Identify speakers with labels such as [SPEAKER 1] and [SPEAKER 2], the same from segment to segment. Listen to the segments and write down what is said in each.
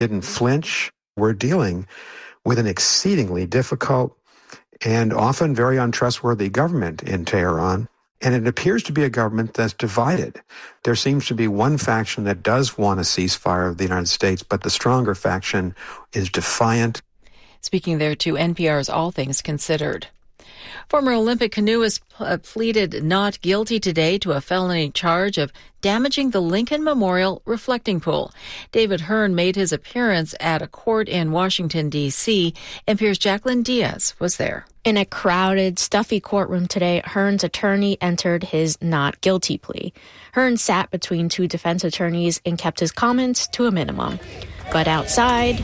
[SPEAKER 1] didn't flinch. We're dealing with an exceedingly difficult and often very untrustworthy government in Tehran. And it appears to be a government that's divided. There seems to be one faction that does want a ceasefire of the United States, but the stronger faction is defiant.
[SPEAKER 2] Speaking there to NPR's All Things Considered. Former Olympic canoeist pleaded not guilty today to a felony charge of damaging the Lincoln Memorial reflecting pool. David Hearn made his appearance at a court in Washington, D.C. NPR's Jacqueline Diaz was there.
[SPEAKER 3] In a crowded, stuffy courtroom today, Hearn's attorney entered his not guilty plea. Hearn sat between two defense attorneys and kept his comments to a minimum. But outside,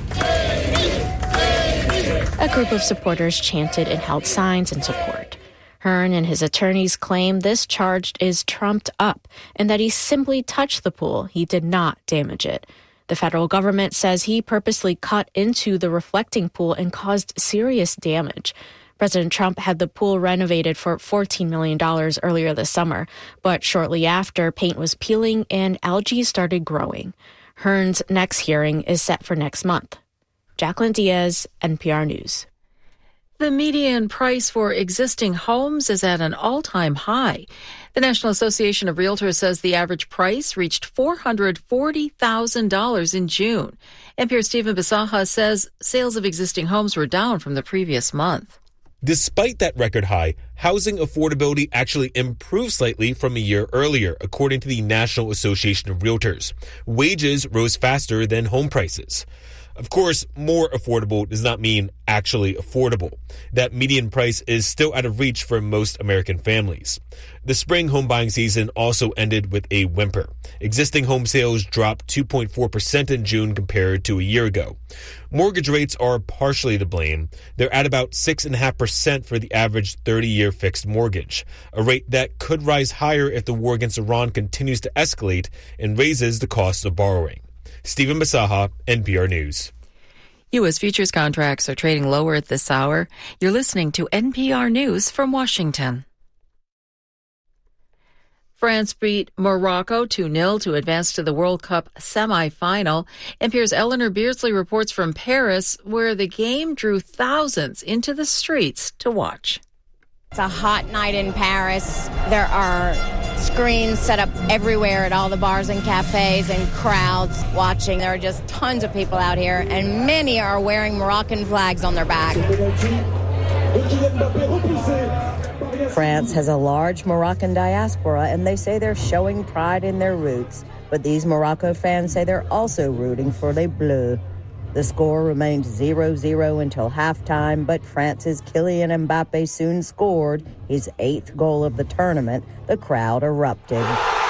[SPEAKER 3] a group of supporters chanted and held signs in support. Hearn and his attorneys claim this charge is trumped up and that he simply touched the pool. He did not damage it. The federal government says he purposely cut into the reflecting pool and caused serious damage. President Trump had the pool renovated for $14 million earlier this summer, but shortly after, paint was peeling and algae started growing. Hearn's next hearing is set for next month. Jacqueline Diaz, NPR News.
[SPEAKER 2] The median price for existing homes is at an all-time high. The National Association of Realtors says the average price reached $440,000 in June. NPR's Stephen Bisaha says sales of existing homes were down from the previous month.
[SPEAKER 4] Despite that record high, housing affordability actually improved slightly from a year earlier, according to the National Association of Realtors. Wages rose faster than home prices. Of course, more affordable does not mean actually affordable. That median price is still out of reach for most American families. The spring home buying season also ended with a whimper. Existing home sales dropped 2.4% in June compared to a year ago. Mortgage rates are partially to blame. They're at about 6.5% for the average 30-year fixed mortgage, a rate that could rise higher if the war against Iran continues to escalate and raises the cost of borrowing. Stephen Bisaha, NPR News.
[SPEAKER 2] U.S. futures contracts are trading lower at this hour. You're listening to NPR News from Washington. France beat Morocco 2-0 to advance to the World Cup semifinal. NPR's Eleanor Beardsley reports from Paris, where the game drew thousands into the streets to watch.
[SPEAKER 5] It's a hot night in Paris. There are screens set up everywhere at all the bars and cafes and crowds watching. There are just tons of people out here, and many are wearing Moroccan flags on their back.
[SPEAKER 6] France has a large Moroccan diaspora, and they say they're showing pride in their roots. But these Morocco fans say they're also rooting for Les Bleus. The score remained 0-0 until halftime, but France's Kylian Mbappe soon scored his 8th goal of the tournament. The crowd erupted.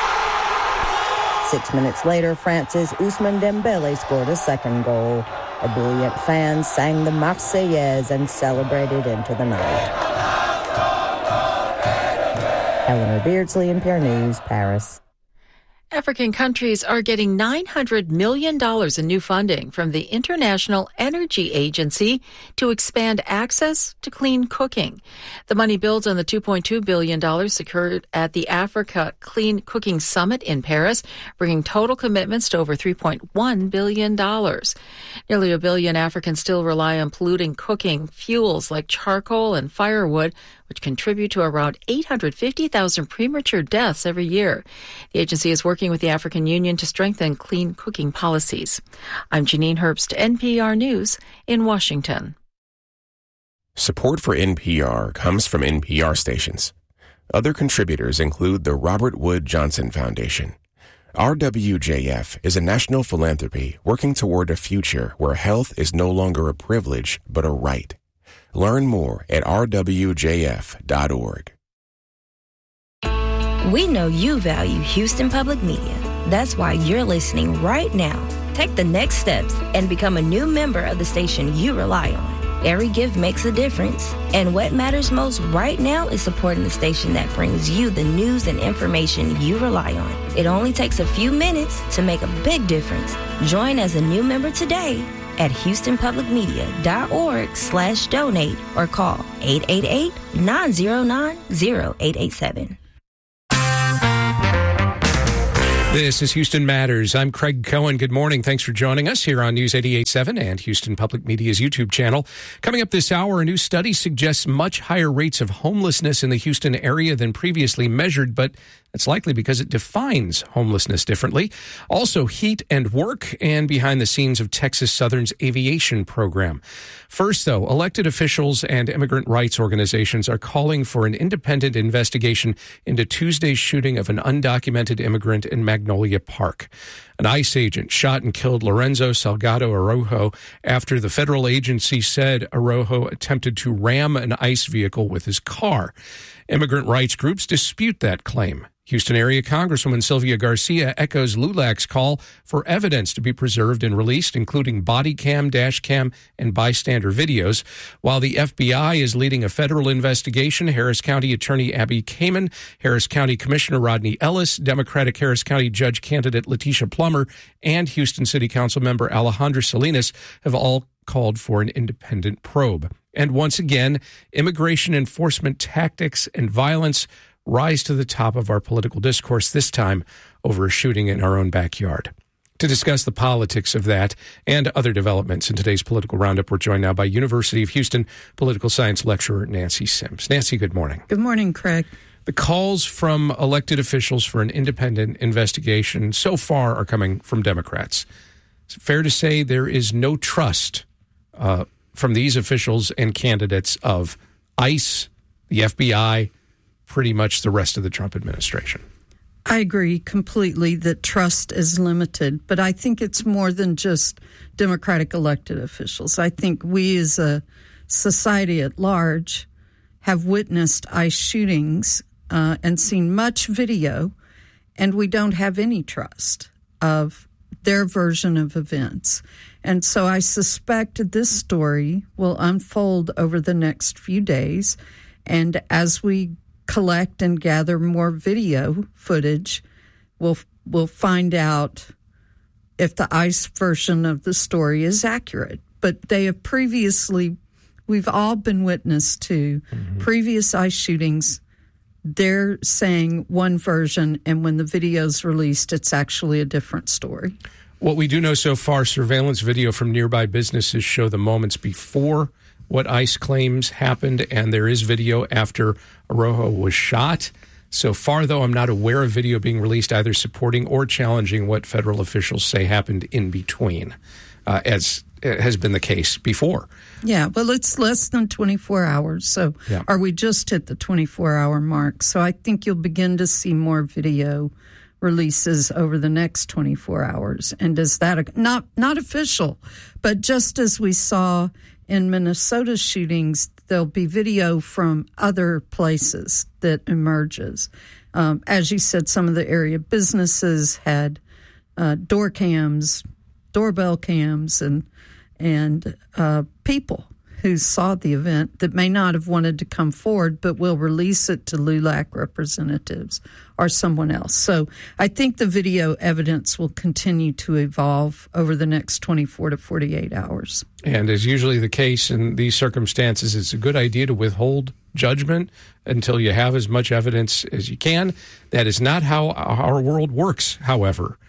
[SPEAKER 6] 6 minutes later, France's Ousmane Dembele scored a 2nd goal. Ebullient fans sang the Marseillaise and celebrated into the night. Eleanor Beardsley, NPR News, Paris.
[SPEAKER 2] African countries are getting $900 million in new funding from the International Energy Agency to expand access to clean cooking. The money builds on the $2.2 billion secured at the Africa Clean Cooking Summit in Paris, bringing total commitments to over $3.1 billion. Nearly a billion Africans still rely on polluting cooking fuels like charcoal and firewood, which contribute to around 850,000 premature deaths every year. The agency is working with the African Union to strengthen clean cooking policies. I'm Janine Herbst, NPR News in Washington.
[SPEAKER 7] Support for NPR comes from NPR stations. Other contributors include the Robert Wood Johnson Foundation. RWJF is a national philanthropy working toward a future where health is no longer a privilege but a right. Learn more at rwjf.org.
[SPEAKER 8] We know you value Houston Public Media. That's why you're listening right now. Take the next steps and become a new member of the station you rely on. Every gift makes a difference, and what matters most right now is supporting the station that brings you the news and information you rely on. It only takes a few minutes to make a big difference. Join as a new member today at houstonpublicmedia.org/donate or call 888-909-0887.
[SPEAKER 9] This is Houston Matters. I'm Craig Cohen. Good morning. Thanks for joining us here on News 88.7 and Houston Public Media's YouTube channel. Coming up this hour, a new study suggests much higher rates of homelessness in the Houston area than previously measured, but that's likely because it defines homelessness differently. Also, heat and work, and behind the scenes of Texas Southern's aviation program. First, though, elected officials and immigrant rights organizations are calling for an independent investigation into Tuesday's shooting of an undocumented immigrant in Magnolia Park. An ICE agent shot and killed Lorenzo Salgado Araujo after the federal agency said Araujo attempted to ram an ICE vehicle with his car. Immigrant rights groups dispute that claim. Houston area Congresswoman Sylvia Garcia echoes LULAC's call for evidence to be preserved and released, including body cam, dash cam, and bystander videos. While the FBI is leading a federal investigation, Harris County Attorney Abby Kamen, Harris County Commissioner Rodney Ellis, Democratic Harris County Judge candidate Letitia Plummer, and Houston City Council member Alejandra Salinas have all called for an independent probe. And once again, immigration enforcement tactics and violence rise to the top of our political discourse, this time over a shooting in our own backyard. To discuss the politics of that and other developments in today's political roundup, we're joined now by University of Houston political science lecturer Nancy Sims. Nancy, good morning.
[SPEAKER 10] Good morning, Craig.
[SPEAKER 9] The calls from elected officials for an independent investigation so far are coming from Democrats. Is it fair to say there is no trust from these officials and candidates of ICE, the FBI, pretty much the rest of the Trump administration?
[SPEAKER 10] I agree completely that trust is limited, but I think it's more than just Democratic elected officials. I think we as a society at large have witnessed ICE shootings and seen much video, and we don't have any trust of their version of events. And so I suspect this story will unfold over the next few days, and as we collect and gather more video footage, we'll find out if the ICE version of the story is accurate. But they have previously, we've all been witness to previous ICE shootings. They're saying one version, and when the video's released, it's actually a different story.
[SPEAKER 9] What we do know so far, surveillance video from nearby businesses show the moments before what ICE claims happened, and there is video after Araujo was shot. So far, though, I'm not aware of video being released either supporting or challenging what federal officials say happened in between, as has been the case before.
[SPEAKER 10] Yeah, well, it's less than 24 hours, so are we just hit the 24-hour mark? So I think you'll begin to see more video releases over the next 24 hours. And is that not official, but just as we saw in Minnesota shootings, there'll be video from other places that emerges. As you said, some of the area businesses had door cams, doorbell cams, and people who saw the event that may not have wanted to come forward, but will release it to LULAC representatives or someone else. So I think the video evidence will continue to evolve over the next 24 to 48 hours.
[SPEAKER 9] And as usually the case in these circumstances, it's a good idea to withhold judgment until you have as much evidence as you can. That is not how our world works, however.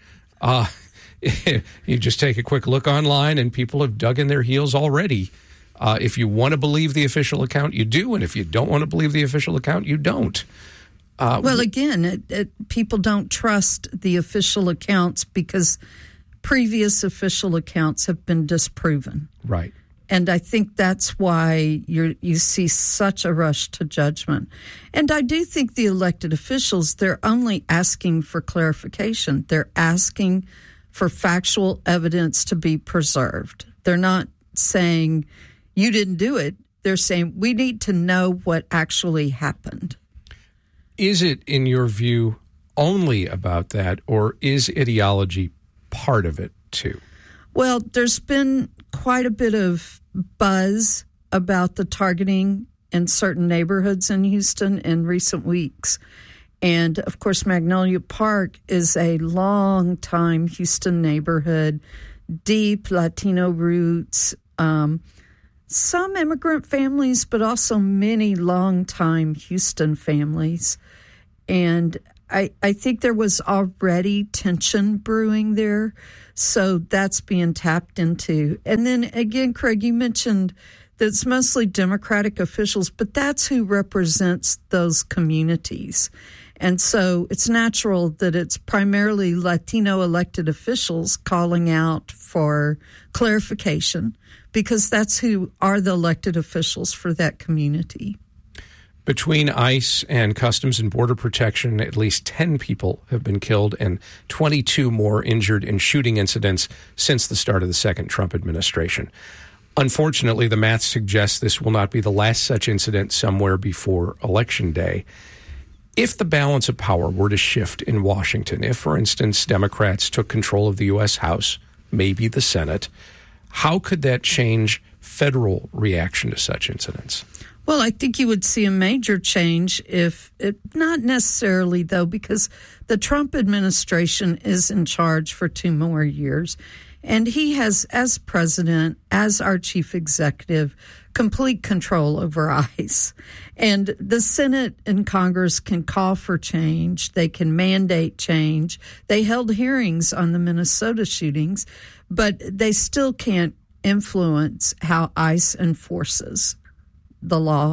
[SPEAKER 9] You just take a quick look online and people have dug in their heels already. If you want to believe the official account, you do. And if you don't want to believe the official account, you don't.
[SPEAKER 10] Well, again, people don't trust the official accounts because previous official accounts have been disproven.
[SPEAKER 9] Right.
[SPEAKER 10] And I think that's why you see such a rush to judgment. And I do think the elected officials, they're only asking for clarification. They're asking for factual evidence to be preserved. They're not saying, you didn't do it. They're saying, we need to know what actually happened.
[SPEAKER 9] Is it, in your view, only about that, or is ideology part of it, too?
[SPEAKER 10] Well, there's been quite a bit of buzz about the targeting in certain neighborhoods in Houston in recent weeks. And, of course, Magnolia Park is a long-time Houston neighborhood, deep Latino roots, some immigrant families, but also many long-time Houston families. And I think there was already tension brewing there, so that's being tapped into. And then again, Craig, you mentioned that it's mostly Democratic officials, but that's who represents those communities. And so it's natural that it's primarily Latino elected officials calling out for clarification, because that's who are the elected officials for that community.
[SPEAKER 9] Between ICE and Customs and Border Protection, at least 10 people have been killed and 22 more injured in shooting incidents since the start of the second Trump administration. Unfortunately, the math suggests this will not be the last such incident somewhere before Election Day. If the balance of power were to shift in Washington, if, for instance, Democrats took control of the U.S. House, maybe the Senate, how could that change federal reaction to such incidents?
[SPEAKER 10] Well, I think you would see a major change not necessarily, though, because the Trump administration is in charge for 2 more years. And he has, as president, as our chief executive, complete control over ICE. And the Senate and Congress can call for change. They can mandate change. They held hearings on the Minnesota shootings, but they still can't influence how ICE enforces the law.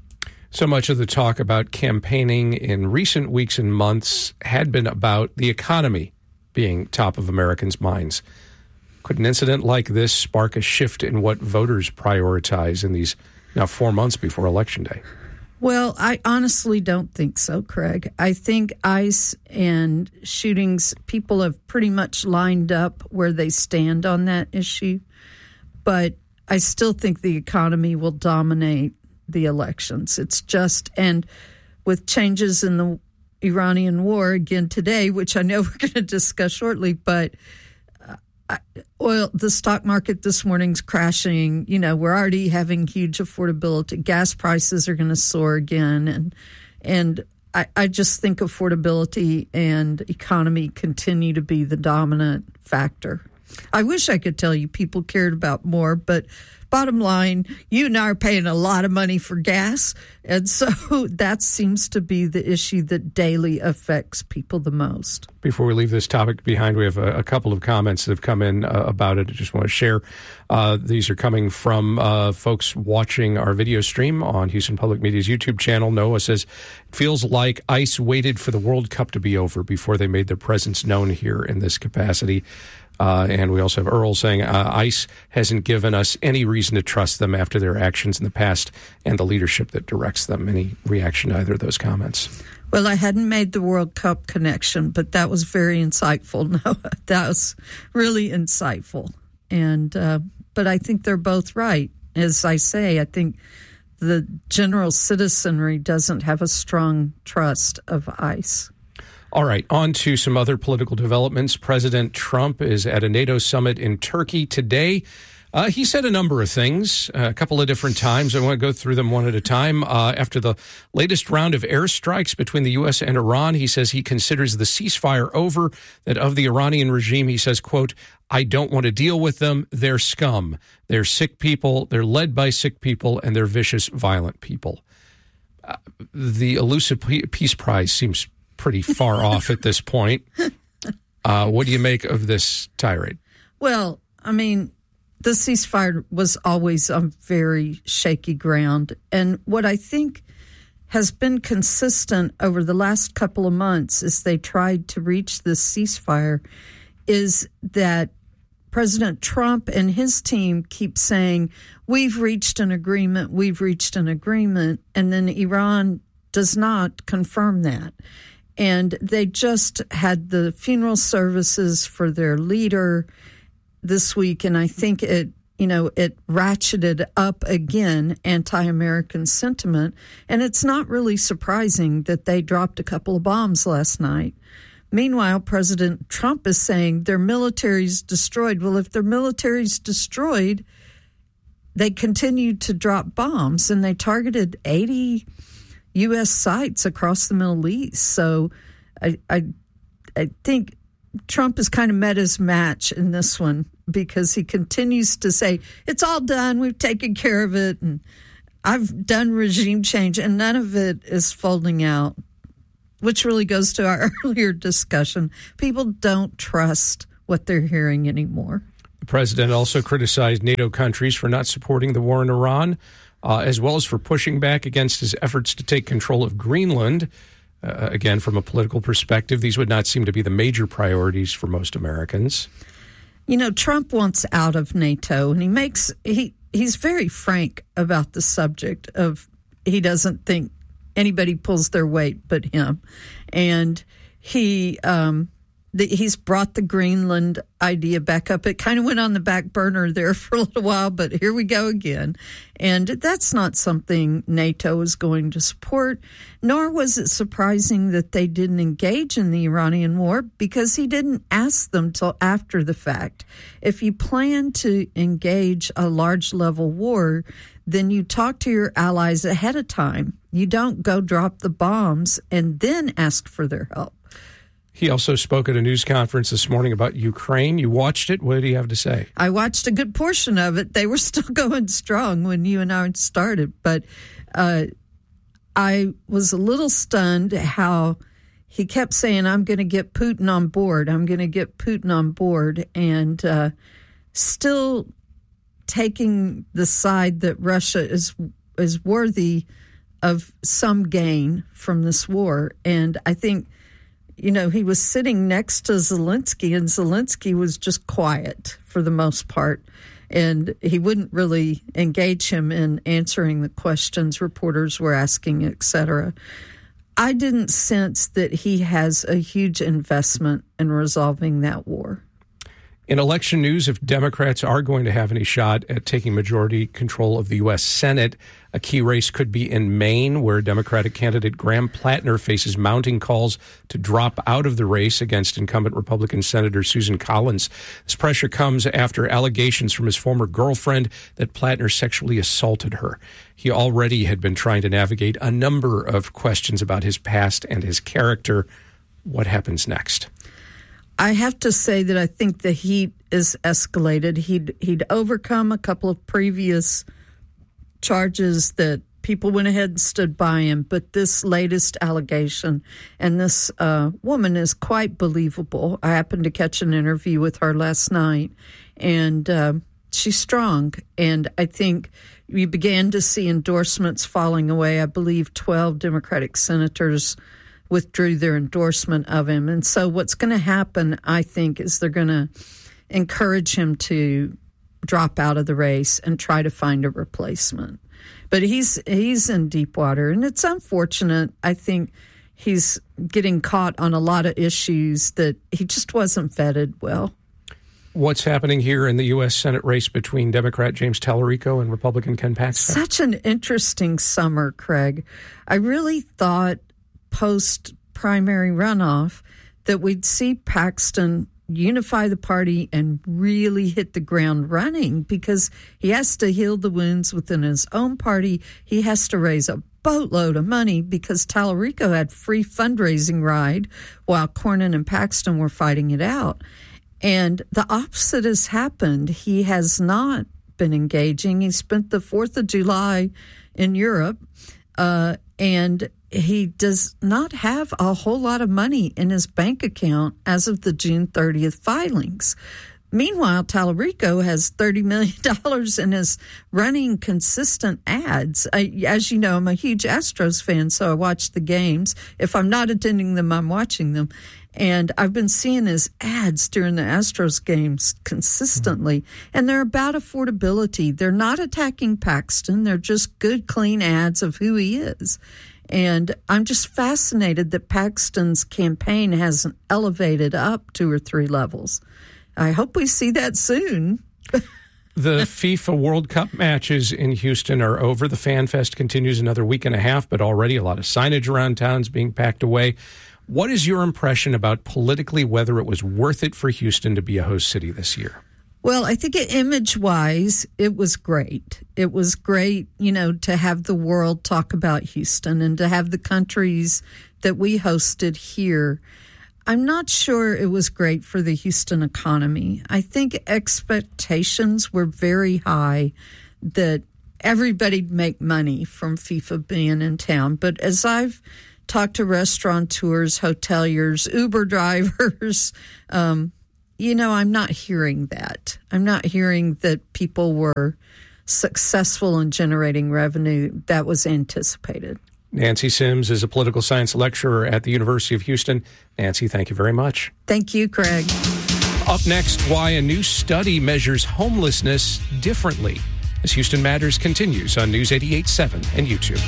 [SPEAKER 9] So much of the talk about campaigning in recent weeks and months had been about the economy being top of Americans' minds. Could an incident like this spark a shift in what voters prioritize in these now 4 months before Election Day?
[SPEAKER 10] Well, I honestly don't think so, Craig. I think ICE and shootings, people have pretty much lined up where they stand on that issue. But I still think the economy will dominate the elections. It's just, and with changes in the Iranian war again today, which I know we're going to discuss shortly, but the stock market this morning's crashing. You know, we're already having huge affordability. Gas prices are going to soar again. And I just think affordability and economy continue to be the dominant factor. I wish I could tell you people cared about more, but bottom line, you and I are paying a lot of money for gas. And so that seems to be the issue that daily affects people the most.
[SPEAKER 9] Before we leave this topic behind, we have a couple of comments that have come in about it. I just want to share. These are coming from folks watching our video stream on Houston Public Media's YouTube channel. Noah says, it feels like ICE waited for the World Cup to be over before they made their presence known here in this capacity. And we also have Earl saying ICE hasn't given us any reason to trust them after their actions in the past and the leadership that directs them. Any reaction to either of those comments?
[SPEAKER 10] Well, I hadn't made the World Cup connection, but that was very insightful, Noah. That was really insightful. And but I think they're both right. As I say, I think the general citizenry doesn't have a strong trust of ICE.
[SPEAKER 9] All right, on to some other political developments. President Trump is at a NATO summit in Turkey today. He said a number of things a couple of different times. I want to go through them one at a time. After the latest round of airstrikes between the U.S. and Iran, he says he considers the ceasefire over. That of the Iranian regime, he says, quote, I don't want to deal with them. They're scum. They're sick people. They're led by sick people, and they're vicious, violent people. The elusive peace prize seems pretty far off at this point. What do you make of this tirade?
[SPEAKER 10] Well, I mean, the ceasefire was always on very shaky ground. And what I think has been consistent over the last couple of months as they tried to reach this ceasefire is that President Trump and his team keep saying, we've reached an agreement, and then Iran does not confirm that. And they just had the funeral services for their leader this week, and I think it ratcheted up again anti-American sentiment. And it's not really surprising that they dropped a couple of bombs last night. Meanwhile, President Trump is saying their military's destroyed. Well, if their military's destroyed, they continued to drop bombs, and they targeted 80 U.S. sites across the Middle East. So I think Trump has kind of met his match in this one because he continues to say, it's all done, we've taken care of it, and I've done regime change, and none of it is folding out. which really goes to our earlier discussion. People don't trust what they're hearing anymore.
[SPEAKER 9] The president also criticized NATO countries for not supporting the war in Iran, as well as for pushing back against his efforts to take control of Greenland. Again, from a political perspective, these would not seem to be the major priorities for most Americans.
[SPEAKER 10] You know, Trump wants out of NATO, and he's very frank about the subject of he doesn't think anybody pulls their weight but him. And he's brought the Greenland idea back up. It kind of went on the back burner there for a little while, but here we go again. And that's not something NATO is going to support, nor was it surprising that they didn't engage in the Iranian war because he didn't ask them till after the fact. If you plan to engage a large-level war, then you talk to your allies ahead of time. You don't go drop the bombs and then ask for their help.
[SPEAKER 9] He also spoke at a news conference this morning about Ukraine. You watched it. What did he have to say?
[SPEAKER 10] I watched a good portion of it. They were still going strong when you and I started. But I was a little stunned how he kept saying, I'm going to get Putin on board. I'm going to get Putin on board. And still taking the side that Russia is worthy of some gain from this war. And I think, you know, he was sitting next to Zelensky, and Zelensky was just quiet for the most part. And he wouldn't really engage him in answering the questions reporters were asking, et cetera. I didn't sense that he has a huge investment in resolving that war.
[SPEAKER 9] In election news, if Democrats are going to have any shot at taking majority control of the U.S. Senate, a key race could be in Maine, where Democratic candidate Graham Plattner faces mounting calls to drop out of the race against incumbent Republican Senator Susan Collins. This pressure comes after allegations from his former girlfriend that Plattner sexually assaulted her. He already had been trying to navigate a number of questions about his past and his character. What happens next?
[SPEAKER 10] I have to say that I think the heat is escalated. He'd overcome a couple of previous charges that people went ahead and stood by him, but this latest allegation, and this woman is quite believable. I happened to catch an interview with her last night, and she's strong. And I think we began to see endorsements falling away. I believe 12 Democratic senators withdrew their endorsement of him. And so what's going to happen, I think, is they're going to encourage him to drop out of the race and try to find a replacement. But he's in deep water, and it's unfortunate. I think he's getting caught on a lot of issues that he just wasn't vetted well.
[SPEAKER 9] What's happening here in the U.S. Senate race between Democrat James Tallarico and Republican Ken Paxton?
[SPEAKER 10] Such an interesting summer, Craig. I really thought post-primary runoff that we'd see Paxton unify the party and really hit the ground running, because he has to heal the wounds within his own party. He has to raise a boatload of money because Tallarico had free fundraising ride while Cornyn and Paxton were fighting it out. And the opposite has happened. He has not been engaging. He spent the 4th of July in Europe, and he does not have a whole lot of money in his bank account as of the June 30th filings. Meanwhile, Tallarico has $30 million and is running consistent ads. As you know, I'm a huge Astros fan, so I watch the games. If I'm not attending them, I'm watching them. And I've been seeing his ads during the Astros games consistently. And they're about affordability. They're not attacking Paxton. They're just good, clean ads of who he is. And I'm just fascinated that Paxton's campaign hasn't elevated up 2 or 3 levels. I hope we see that soon.
[SPEAKER 9] The FIFA World Cup matches in Houston are over. The Fan Fest continues another week and a half, but already a lot of signage around town is being packed away. What is your impression about politically whether it was worth it for Houston to be a host city this year?
[SPEAKER 10] Well, I think image-wise, it was great. It was great, to have the world talk about Houston and to have the countries that we hosted here. I'm not sure it was great for the Houston economy. I think expectations were very high that everybody'd make money from FIFA being in town. But as I've talk to restaurateurs, hoteliers, Uber drivers. I'm not hearing that. I'm not hearing that people were successful in generating revenue that was anticipated.
[SPEAKER 9] Nancy Sims is a political science lecturer at the University of Houston. Nancy, thank you very much.
[SPEAKER 10] Thank you, Craig.
[SPEAKER 9] Up next, why a new study measures homelessness differently as Houston Matters continues on News 88.7 and YouTube.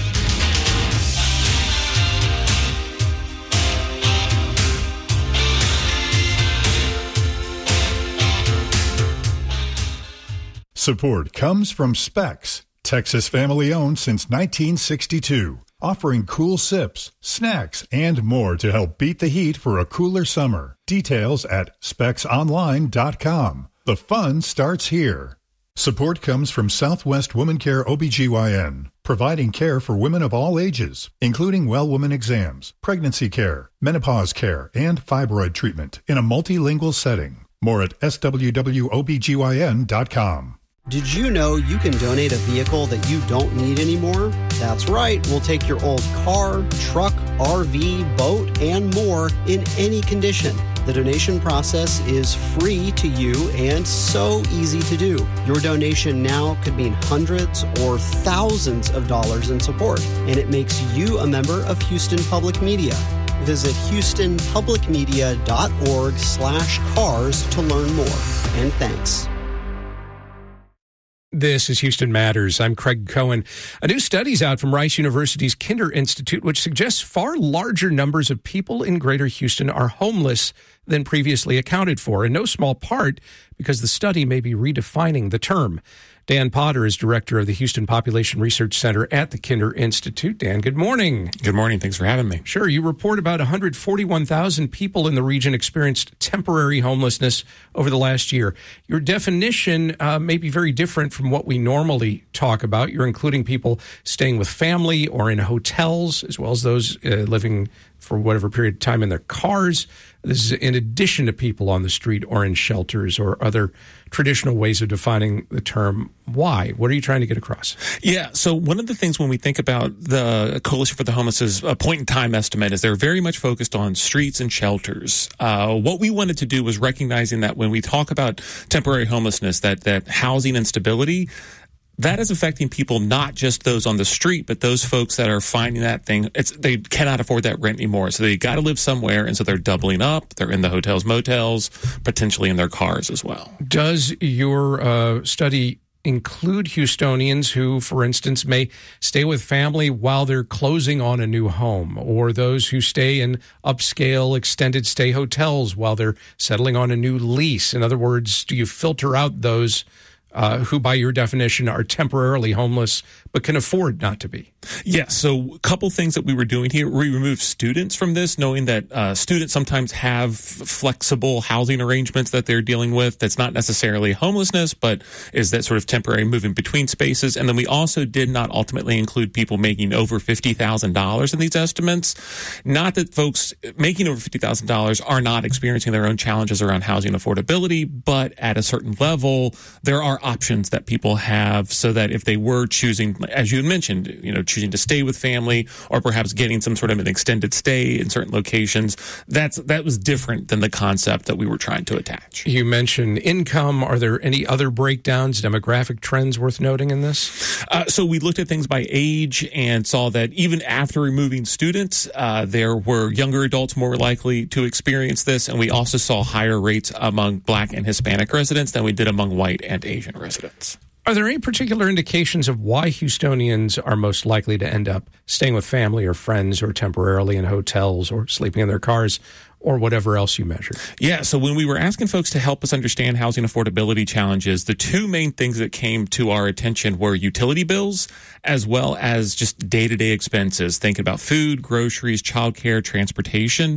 [SPEAKER 11] Support comes from Specs, Texas family-owned since 1962, offering cool sips, snacks, and more to help beat the heat for a cooler summer. Details at specsonline.com. The fun starts here. Support comes from Southwest Woman Care OBGYN, providing care for women of all ages, including well woman exams, pregnancy care, menopause care, and fibroid treatment in a multilingual setting. More at swwobgyn.com.
[SPEAKER 12] Did you know you can donate a vehicle that you don't need anymore? That's right. We'll take your old car, truck, RV, boat, and more in any condition. The donation process is free to you and so easy to do. Your donation now could mean hundreds or thousands of dollars in support, and it makes you a member of Houston Public Media. Visit houstonpublicmedia.org/cars to learn more. And thanks.
[SPEAKER 9] This is Houston Matters. I'm Craig Cohen. A new study's out from Rice University's Kinder Institute, which suggests far larger numbers of people in Greater Houston are homeless than previously accounted for, in no small part because the study may be redefining the term. Dan Potter is director of the Houston Population Research Center at the Kinder Institute. Dan, good morning.
[SPEAKER 13] Good morning. Thanks for having me.
[SPEAKER 9] Sure. You report about 141,000 people in the region experienced temporary homelessness over the last year. Your definition may be very different from what we normally talk about. You're including people staying with family or in hotels, as well as those living for whatever period of time in their cars. This is in addition to people on the street or in shelters or other traditional ways of defining the term. Why? What are you trying to get across?
[SPEAKER 13] Yeah, so one of the things when we think about the Coalition for the Homeless's point-in-time estimate is they're very much focused on streets and shelters. What we wanted to do was recognizing that when we talk about temporary homelessness, that housing instability, that is affecting people, not just those on the street, but those folks that are finding that thing. They cannot afford that rent anymore. So they got to live somewhere. And so they're doubling up. They're in the hotels, motels, potentially in their cars as well.
[SPEAKER 9] Does your study include Houstonians who, for instance, may stay with family while they're closing on a new home, or those who stay in upscale extended stay hotels while they're settling on a new lease? In other words, do you filter out those who, by your definition, are temporarily homeless but can afford not to be?
[SPEAKER 13] Yeah, so a couple things that we were doing here. We removed students from this, knowing that students sometimes have flexible housing arrangements that they're dealing with. That's not necessarily homelessness, but is that sort of temporary moving between spaces. And then we also did not ultimately include people making over $50,000 in these estimates. Not that folks making over $50,000 are not experiencing their own challenges around housing affordability, but at a certain level, there are options that people have so that if they were choosing, as you had mentioned, choosing to stay with family or perhaps getting some sort of an extended stay in certain locations, that was different than the concept that we were trying to attach.
[SPEAKER 9] You mentioned income. Are there any other breakdowns, demographic trends worth noting in this?
[SPEAKER 13] So we looked at things by age and saw that even after removing students, there were younger adults more likely to experience this. And we also saw higher rates among Black and Hispanic residents than we did among white and Asian residents.
[SPEAKER 9] Are there any particular indications of why Houstonians are most likely to end up staying with family or friends or temporarily in hotels or sleeping in their cars or whatever else you measure?
[SPEAKER 13] Yeah, so when we were asking folks to help us understand housing affordability challenges, the two main things that came to our attention were utility bills as well as just day-to-day expenses, thinking about food, groceries, childcare, transportation.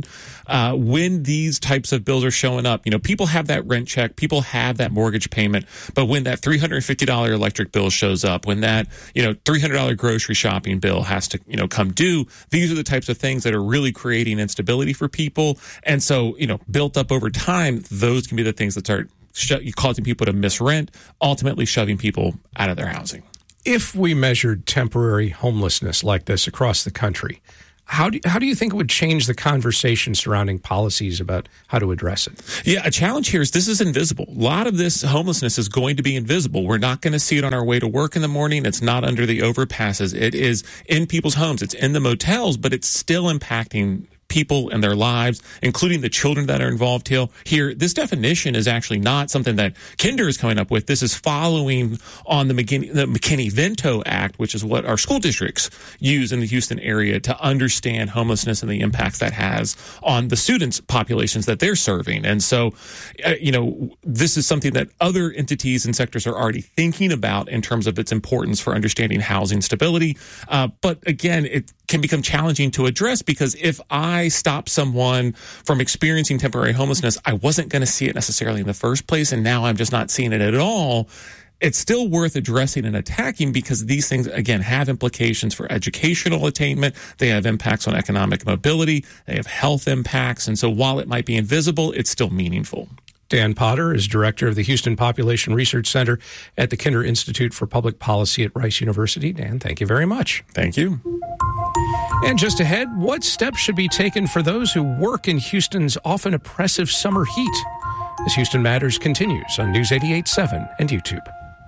[SPEAKER 13] When these types of bills are showing up, people have that rent check, people have that mortgage payment, but when that $350 electric bill shows up, when that, $300 grocery shopping bill has to, come due, these are the types of things that are really creating instability for people. And so, built up over time, those can be the things that start causing people to miss rent, ultimately shoving people out of their housing.
[SPEAKER 9] If we measured temporary homelessness like this across the country, How do you think it would change the conversation surrounding policies about how to address it?
[SPEAKER 13] Yeah, a challenge here is this is invisible. A lot of this homelessness is going to be invisible. We're not going to see it on our way to work in the morning. It's not under the overpasses. It is in people's homes. It's in the motels, but it's still impacting people and their lives, including the children that are involved here. This definition is actually not something that Kinder is coming up with. This is following on the McKinney-Vento Act, which is what our school districts use in the Houston area to understand homelessness and the impacts that has on the students' populations that they're serving. And so, this is something that other entities and sectors are already thinking about in terms of its importance for understanding housing stability. But again, it can become challenging to address because if I stop someone from experiencing temporary homelessness, I wasn't going to see it necessarily in the first place, and now I'm just not seeing it at all. It's still worth addressing and attacking because these things, again, have implications for educational attainment. They have impacts on economic mobility. They have health impacts. And so while it might be invisible, it's still meaningful.
[SPEAKER 9] Dan Potter is director of the Houston Population Research Center at the Kinder Institute for Public Policy at Rice University. Dan, thank you very much.
[SPEAKER 13] Thank you.
[SPEAKER 9] And just ahead, what steps should be taken for those who work in Houston's often oppressive summer heat? As Houston Matters continues on News 88.7 and YouTube.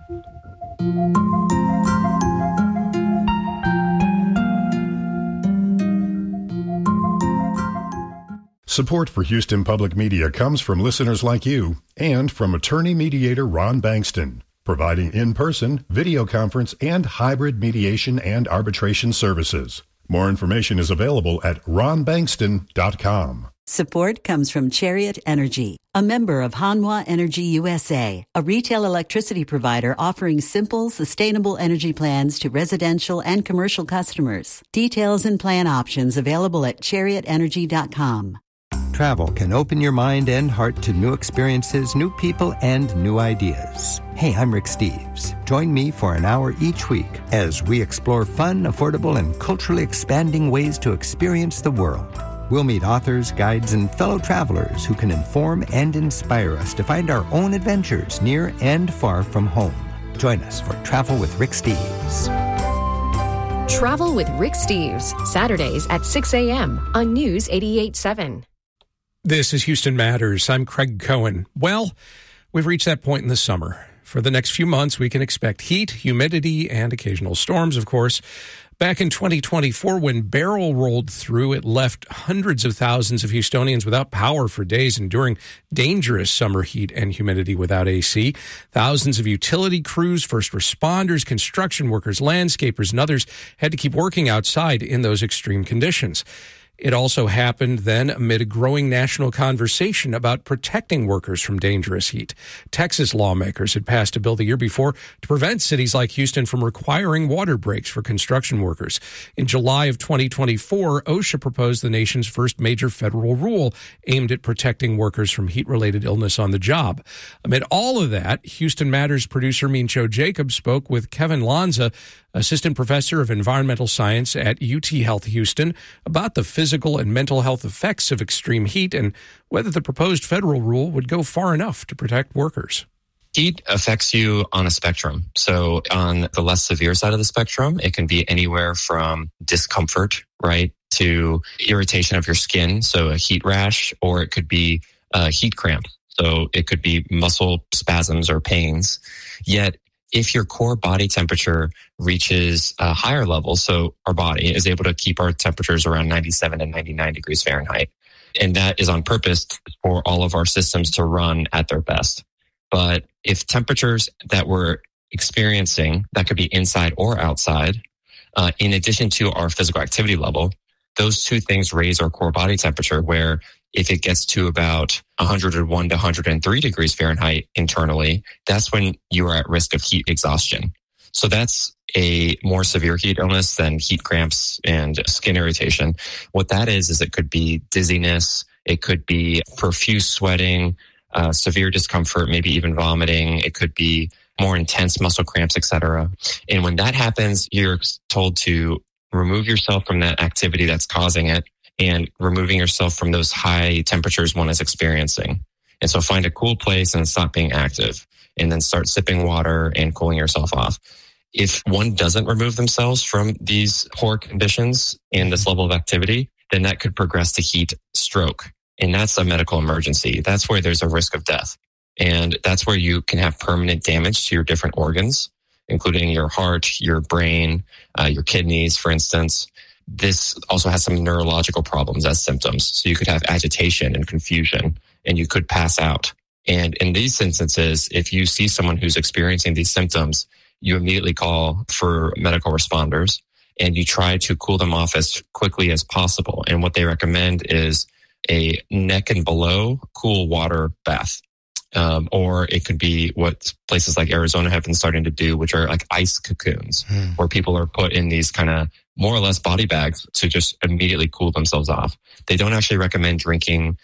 [SPEAKER 11] Support for Houston Public Media comes from listeners like you and from attorney mediator Ron Bankston, providing in-person, video conference, and hybrid mediation and arbitration services. More information is available at ronbankston.com.
[SPEAKER 14] Support comes from Chariot Energy, a member of Hanwha Energy USA, a retail electricity provider offering simple, sustainable energy plans to residential and commercial customers. Details and plan options available at chariotenergy.com.
[SPEAKER 15] Travel can open your mind and heart to new experiences, new people, and new ideas. Hey, I'm Rick Steves. Join me for an hour each week as we explore fun, affordable, and culturally expanding ways to experience the world. We'll meet authors, guides, and fellow travelers who can inform and inspire us to find our own adventures near and far from home. Join us for Travel with Rick Steves.
[SPEAKER 16] Travel with Rick Steves, Saturdays at 6 a.m. on News 88.7.
[SPEAKER 9] This is Houston Matters. I'm Craig Cohen. Well, we've reached that point in the summer. For the next few months, we can expect heat, humidity, and occasional storms, of course. Back in 2024, when Beryl rolled through, it left hundreds of thousands of Houstonians without power for days, enduring dangerous summer heat and humidity without AC. Thousands of utility crews, first responders, construction workers, landscapers, and others had to keep working outside in those extreme conditions. It also happened then amid a growing national conversation about protecting workers from dangerous heat. Texas lawmakers had passed a bill the year before to prevent cities like Houston from requiring water breaks for construction workers. In July of 2024, OSHA proposed the nation's first major federal rule aimed at protecting workers from heat-related illness on the job. Amid all of that, Houston Matters producer Mincho Jacobs spoke with Kevin Lanza, assistant professor of environmental science at UT Health Houston, about the physical and mental health effects of extreme heat and whether the proposed federal rule would go far enough to protect workers.
[SPEAKER 17] Heat affects you on a spectrum. So on the less severe side of the spectrum, it can be anywhere from discomfort, right, to irritation of your skin, so a heat rash, or it could be heat cramp. So it could be muscle spasms or pains. Yet if your core body temperature reaches a higher level, so our body is able to keep our temperatures around 97 and 99 degrees Fahrenheit, and that is on purpose for all of our systems to run at their best. But if temperatures that we're experiencing, that could be inside or outside, in addition to our physical activity level, those two things raise our core body temperature, where if it gets to about 101 to 103 degrees Fahrenheit internally, that's when you are at risk of heat exhaustion. So that's a more severe heat illness than heat cramps and skin irritation. What that is it could be dizziness, it could be profuse sweating, severe discomfort, maybe even vomiting. It could be more intense muscle cramps, etc. And when that happens, you're told to remove yourself from that activity that's causing it, and removing yourself from those high temperatures one is experiencing. And so find a cool place and stop being active, and then start sipping water and cooling yourself off. If one doesn't remove themselves from these poor conditions and this level of activity, then that could progress to heat stroke. And that's a medical emergency. That's where there's a risk of death. And that's where you can have permanent damage to your different organs, including your heart, your brain, your kidneys, for instance. This also has some neurological problems as symptoms. So you could have agitation and confusion, and you could pass out. And in these instances, if you see someone who's experiencing these symptoms, you immediately call for medical responders and you try to cool them off as quickly as possible. And what they recommend is a neck and below cool water bath. Or it could be what places like Arizona have been starting to do, which are like ice cocoons, where people are put in these kind of more or less body bags to just immediately cool themselves off. They don't actually recommend drinking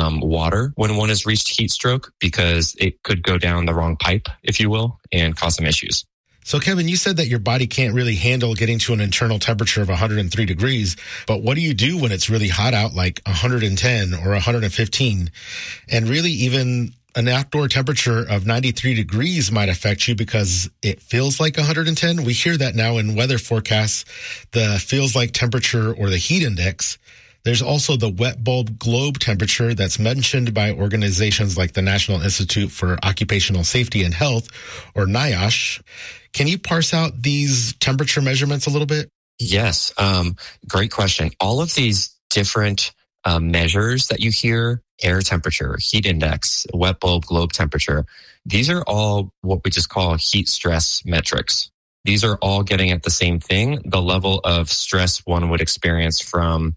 [SPEAKER 17] water when one has reached heat stroke because it could go down the wrong pipe, if you will, and cause some issues.
[SPEAKER 18] So, Kevin, you said that your body can't really handle getting to an internal temperature of 103 degrees, but what do you do when it's really hot out, like 110 or 115? And really, even an outdoor temperature of 93 degrees might affect you because it feels like 110. We hear that now in weather forecasts, the feels like temperature or the heat index. There's also the wet bulb globe temperature that's mentioned by organizations like the National Institute for Occupational Safety and Health, or NIOSH. Can you parse out these temperature measurements a little bit?
[SPEAKER 17] Yes. Great question. All of these different measures that you hear, air temperature, heat index, wet bulb globe temperature, these are all what we just call heat stress metrics. These are all getting at the same thing, the level of stress one would experience from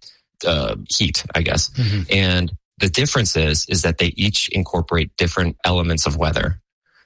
[SPEAKER 17] heat, I guess. Mm-hmm. And the difference is that they each incorporate different elements of weather.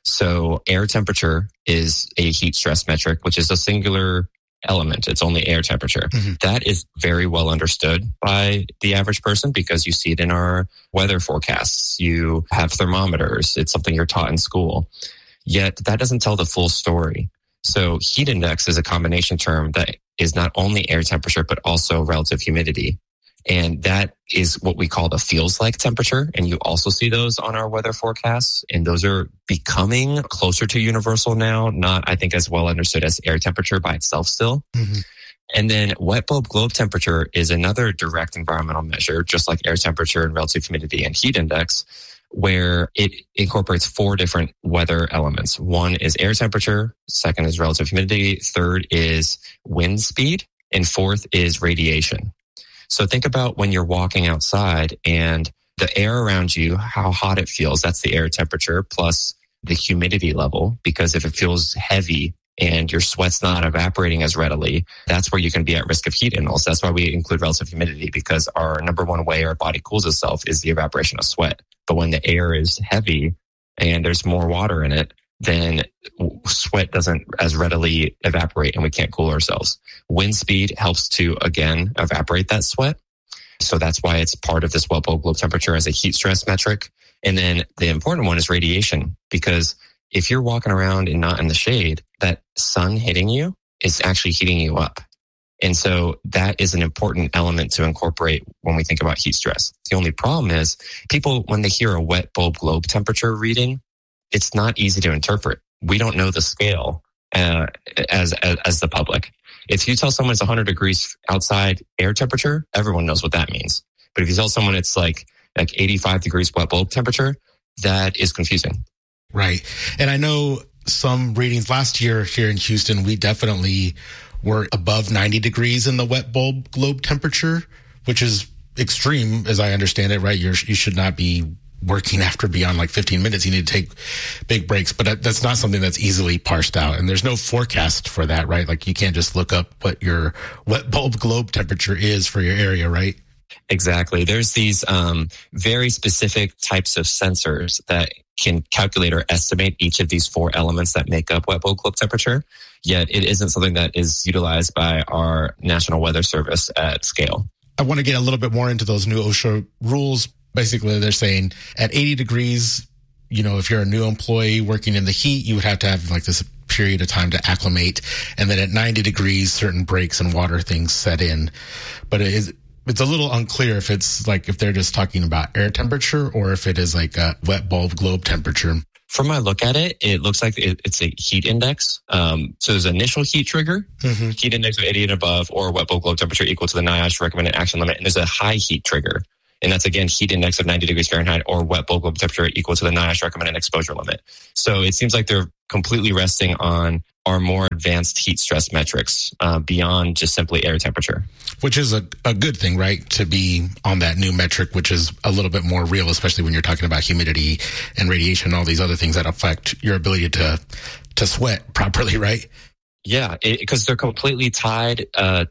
[SPEAKER 17] So air temperature is a heat stress metric, which is a singular element. It's only air temperature. Mm-hmm. That is very well understood by the average person because you see it in our weather forecasts. You have thermometers. It's something you're taught in school. Yet that doesn't tell the full story. So heat index is a combination term that is not only air temperature, but also relative humidity. And that is what we call the feels like temperature. And you also see those on our weather forecasts. And those are becoming closer to universal now, not, I think, as well understood as air temperature by itself still. Mm-hmm. And then wet bulb globe temperature is another direct environmental measure, just like air temperature and relative humidity and heat index, where it incorporates 4 different weather elements. One is air temperature. Second is relative humidity. Third is wind speed. And fourth is radiation. So think about when you're walking outside and the air around you, how hot it feels. That's the air temperature plus the humidity level. Because if it feels heavy and your sweat's not evaporating as readily, that's where you can be at risk of heat inhalation. That's why we include relative humidity, because our number one way our body cools itself is the evaporation of sweat. But when the air is heavy and there's more water in it, then sweat doesn't as readily evaporate and we can't cool ourselves. Wind speed helps to, again, evaporate that sweat. So that's why it's part of this wet bulb globe temperature as a heat stress metric. And then the important one is radiation, because if you're walking around and not in the shade, that sun hitting you is actually heating you up. And so that is an important element to incorporate when we think about heat stress. The only problem is people, when they hear a wet bulb globe temperature reading, it's not easy to interpret. We don't know the scale as the public. If you tell someone it's 100 degrees outside air temperature, everyone knows what that means. But if you tell someone it's like 85 degrees wet bulb temperature, that is confusing.
[SPEAKER 18] Right. And I know some readings last year here in Houston, we definitely were above 90 degrees in the wet bulb globe temperature, which is extreme as I understand it, right? You should not be working after beyond like 15 minutes. You need to take big breaks, but that's not something that's easily parsed out. And there's no forecast for that, right? Like you can't just look up what your wet bulb globe temperature is for your area, right?
[SPEAKER 17] Exactly. There's these very specific types of sensors that can calculate or estimate each of these 4 elements that make up wet bulb globe temperature. Yet it isn't something that is utilized by our National Weather Service at scale.
[SPEAKER 18] I want to get a little bit more into those new OSHA rules. Basically, they're saying at 80 degrees, if you're a new employee working in the heat, you would have to have like this period of time to acclimate. And then at 90 degrees, certain breaks and water things set in. But it's a little unclear if it's like if they're just talking about air temperature or if it is like a wet bulb globe temperature.
[SPEAKER 17] From my look at it, it looks like it's a heat index. So there's an initial heat trigger, heat index of 80 and above, or wet bulb glow temperature equal to the NIOSH recommended action limit. And there's a high heat trigger. And that's, again, heat index of 90 degrees Fahrenheit or wet bulb glow temperature equal to the NIOSH recommended exposure limit. So it seems like they're completely resting on our more advanced heat stress metrics beyond just simply air temperature.
[SPEAKER 18] Which is a good thing, right? To be on that new metric, which is a little bit more real, especially when you're talking about humidity and radiation and all these other things that affect your ability to sweat properly, right?
[SPEAKER 17] Yeah, because they're completely tied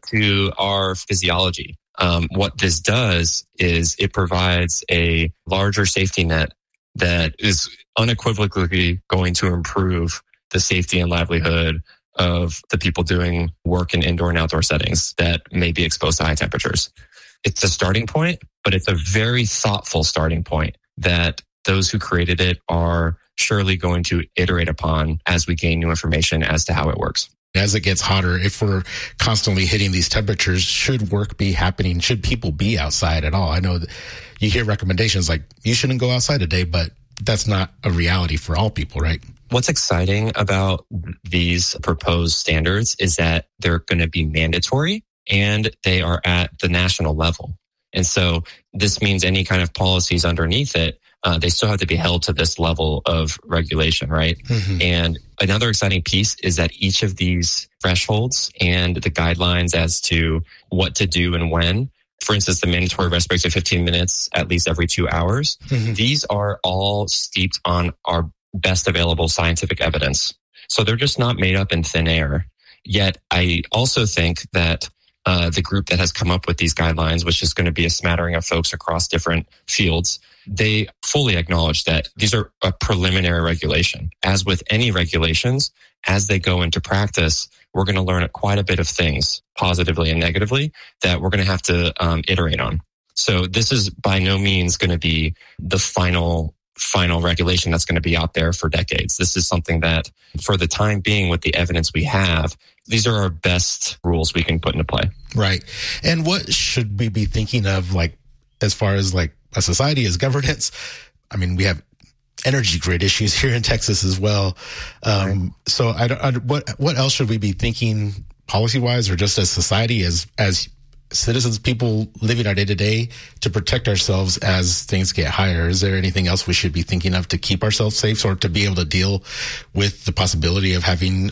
[SPEAKER 17] to our physiology. What this does is it provides a larger safety net that is unequivocally going to improve the safety and livelihood of the people doing work in indoor and outdoor settings that may be exposed to high temperatures. It's a starting point, but it's a very thoughtful starting point that those who created it are surely going to iterate upon as we gain new information as to how it works.
[SPEAKER 18] As it gets hotter, if we're constantly hitting these temperatures, should work be happening? Should people be outside at all? I know that you hear recommendations like you shouldn't go outside today, but that's not a reality for all people, right?
[SPEAKER 17] What's exciting about these proposed standards is that they're going to be mandatory and they are at the national level. And so this means any kind of policies underneath it, they still have to be held to this level of regulation, right? And another exciting piece is that each of these thresholds and the guidelines as to what to do and when, for instance, the mandatory rest breaks of 15 minutes at least every 2 hours, these are all steeped on our best available scientific evidence. So they're just not made up in thin air. Yet I also think that the group that has come up with these guidelines, which is going to be a smattering of folks across different fields, they fully acknowledge that these are a preliminary regulation. As with any regulations, as they go into practice, we're going to learn quite a bit of things, positively and negatively, that we're going to have to iterate on. So this is by no means going to be the final regulation that's going to be out there for decades. This is something that, for the time being, with the evidence we have, these are our best rules we can put into play.
[SPEAKER 18] Right. And what should we be thinking of, like, as far as like a society as governance? I mean, we have energy grid issues here in Texas as well. Right. So what else should we be thinking policy wise, or just as society, as citizens, people living our day to day, to protect ourselves as things get higher? Is there anything else we should be thinking of to keep ourselves safe, or to be able to deal with the possibility of having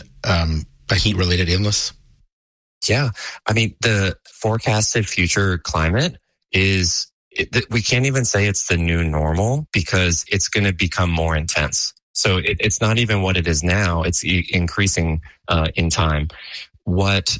[SPEAKER 18] a heat related illness?
[SPEAKER 17] Yeah. I mean, the forecasted future climate is, we can't even say it's the new normal, because it's going to become more intense. So it's not even what it is now. It's increasing in time. What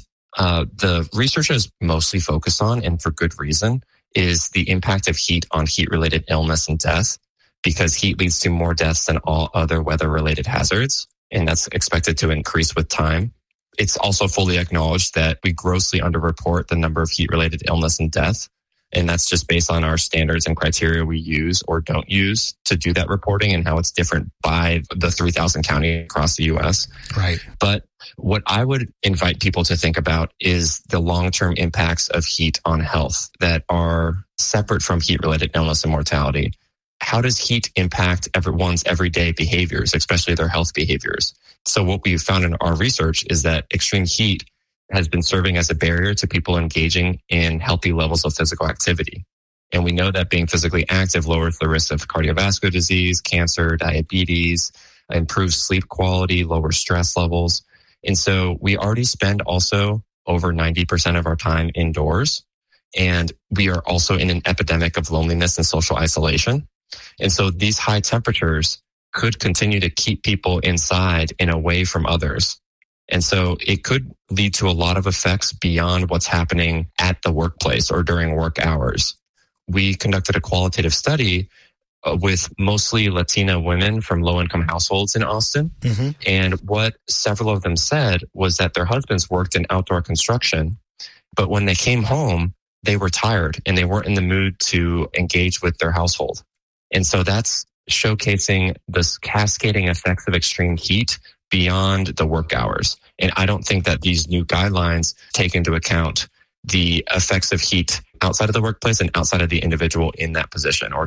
[SPEAKER 17] the researchers mostly focus on, and for good reason, is the impact of heat on heat-related illness and death, because heat leads to more deaths than all other weather-related hazards, and that's expected to increase with time. It's also fully acknowledged that we grossly underreport the number of heat-related illness and death, and that's just based on our standards and criteria we use or don't use to do that reporting, and how it's different by the 3,000 counties across the U.S.
[SPEAKER 18] Right.
[SPEAKER 17] But what I would invite people to think about is the long-term impacts of heat on health that are separate from heat-related illness and mortality. How does heat impact everyone's everyday behaviors, especially their health behaviors? So what we found in our research is that extreme heat has been serving as a barrier to people engaging in healthy levels of physical activity. And we know that being physically active lowers the risk of cardiovascular disease, cancer, diabetes, improves sleep quality, lowers stress levels. And so we already spend also over 90% of our time indoors. And we are also in an epidemic of loneliness and social isolation. And so these high temperatures could continue to keep people inside and away from others. And so it could lead to a lot of effects beyond what's happening at the workplace or during work hours. We conducted a qualitative study with mostly Latina women from low-income households in Austin. And what several of them said was that their husbands worked in outdoor construction, but when they came home, they were tired and they weren't in the mood to engage with their household. And so that's showcasing the cascading effects of extreme heat beyond the work hours. And I don't think that these new guidelines take into account the effects of heat outside of the workplace and outside of the individual in that position or job.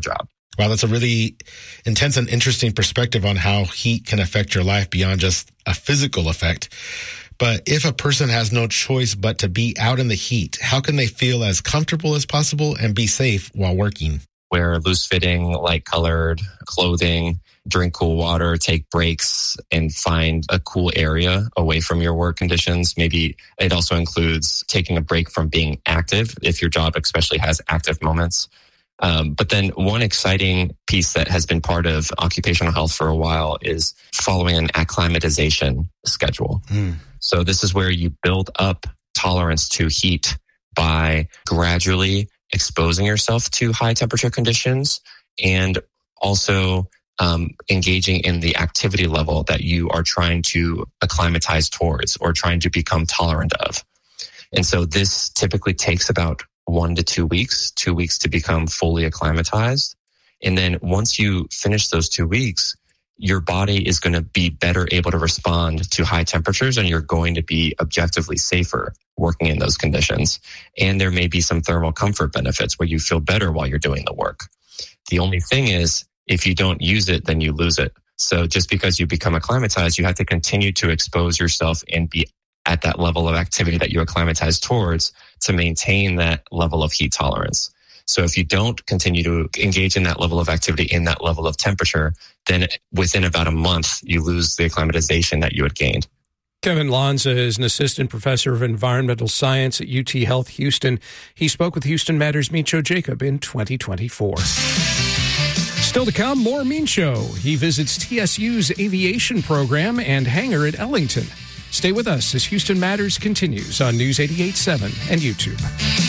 [SPEAKER 18] Wow, that's a really intense and interesting perspective on how heat can affect your life beyond just a physical effect. But if a person has no choice but to be out in the heat, how can they feel as comfortable as possible and be safe while working?
[SPEAKER 17] Wear loose-fitting, light-colored clothing, drink cool water, take breaks, and find a cool area away from your work conditions. Maybe it also includes taking a break from being active, if your job especially has active moments. But then one exciting piece that has been part of occupational health for a while is following an acclimatization schedule. So this is where you build up tolerance to heat by gradually exposing yourself to high temperature conditions and also engaging in the activity level that you are trying to acclimatize towards or trying to become tolerant of. And so this typically takes about 1 to 2 weeks, 2 weeks to become fully acclimatized. And then once you finish those 2 weeks, your body is going to be better able to respond to high temperatures, and you're going to be objectively safer working in those conditions. And there may be some thermal comfort benefits where you feel better while you're doing the work. The only thing is, if you don't use it, then you lose it. So just because you become acclimatized, you have to continue to expose yourself and be at that level of activity that you acclimatize towards to maintain that level of heat tolerance. So if you don't continue to engage in that level of activity, in that level of temperature, then within about a month, you lose the acclimatization that you had gained.
[SPEAKER 9] Kevin Lanza is an assistant professor of environmental science at UT Health Houston. He spoke with Houston Matters Mincho Jacob in 2024. Still to come, more Mincho. He visits TSU's aviation program and hangar at Ellington. Stay with us as Houston Matters continues on News 88.7 and YouTube.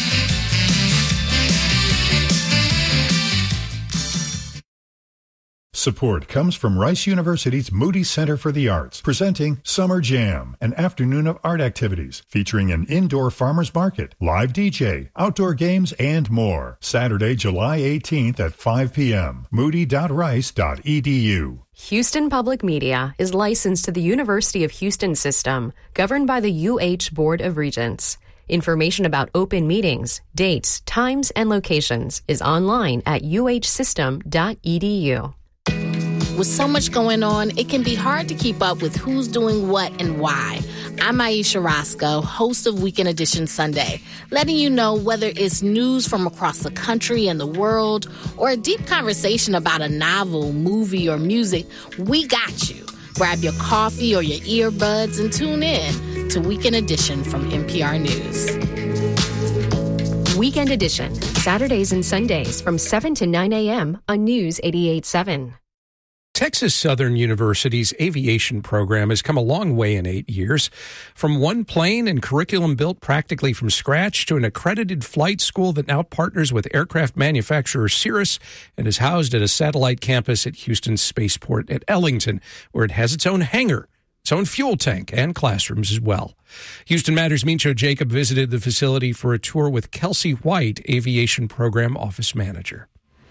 [SPEAKER 11] Support comes from Rice University's Moody Center for the Arts, presenting Summer Jam, an afternoon of art activities featuring an indoor farmers market, live DJ, outdoor games, and more. Saturday, July 18th at 5 p.m. moody.rice.edu.
[SPEAKER 16] Houston Public Media is licensed to the University of Houston system, governed by the UH Board of Regents. Information about open meetings, dates, times, and locations is online at uhsystem.edu.
[SPEAKER 19] With so much going on, it can be hard to keep up with who's doing what and why. I'm Aisha Roscoe, host of Weekend Edition Sunday, letting you know whether it's news from across the country and the world or a deep conversation about a novel, movie, or music, we got you. Grab your coffee or your earbuds and tune in to Weekend Edition from NPR News.
[SPEAKER 16] Weekend Edition, Saturdays and Sundays from 7 to 9 a.m. on News 88.7.
[SPEAKER 9] Texas Southern University's aviation program has come a long way in 8 years. From one plane and curriculum built practically from scratch to an accredited flight school that now partners with aircraft manufacturer Cirrus and is housed at a satellite campus at Houston's spaceport at Ellington, where it has its own hangar, its own fuel tank, and classrooms as well. Houston Matters Mincho Jacob visited the facility for a tour with Kelsey White, aviation program office manager.